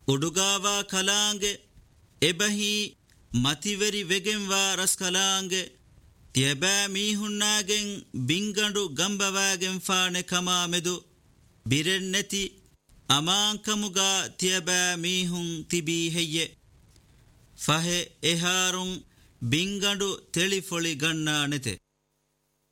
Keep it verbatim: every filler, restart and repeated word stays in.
ಉಡುಗಾವಾ ಕಲಾಂಗೆ ಎಬಹಿ ಮತಿವೆರಿ ವೆಗೆಂವಾ ರಸ್ ಕಲಾಂಗೆ ತಿಯಬಾ ಮೀಹುನ್ನಾಗೆಂ ಬಿಂಗಂಡು ಗಂಬವಾಗೆಂ ಫಾಣೆ ಕಮಾ ಮೆದು ಬಿರೆನ್ನೆತಿ ಅಮಾಂಕಮುಗ ತಿಯಬಾ ಮೀಹುಂ ತಿಬಿ ಹೆಯ್ಯೆ ಫಹೆ ಎಹಾರುಂ ಬಿಂಗಂಡು ತೆಳಿಫೊಳಿ ಗಣ್ಣಾನೆತೆ